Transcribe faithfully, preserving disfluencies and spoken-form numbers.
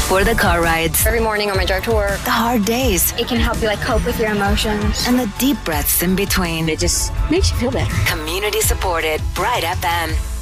for the car rides, Every morning on my drive to work, the hard days, it can help you like cope with your emotions. and the deep breaths in between. It just makes you feel better. Community supported Bright F M.